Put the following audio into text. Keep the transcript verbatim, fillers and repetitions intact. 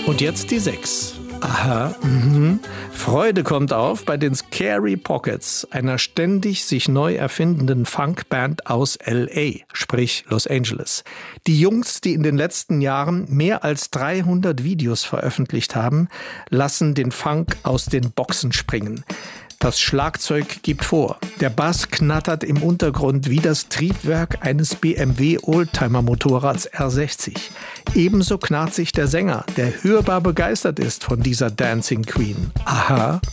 Und jetzt die sechs. Aha, mhm. Freude kommt auf bei den Scary Pockets, einer ständig sich neu erfindenden Funkband aus L A, sprich Los Angeles. Die Jungs, die in den letzten Jahren mehr als dreihundert Videos veröffentlicht haben, lassen den Funk aus den Boxen springen. Das Schlagzeug gibt vor. Der Bass knattert im Untergrund wie das Triebwerk eines B M W Oldtimer-Motorrads R sechzig. Ebenso knarzig der Sänger, der hörbar begeistert ist von dieser Dancing Queen. Aha.